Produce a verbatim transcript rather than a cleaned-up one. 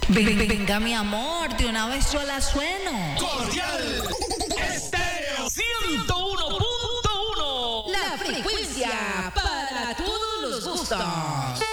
Ven- Venga, mi amor, de una vez yo la sueno. Cordial Estéreo ciento uno punto uno. La frecuencia para todos los gustos.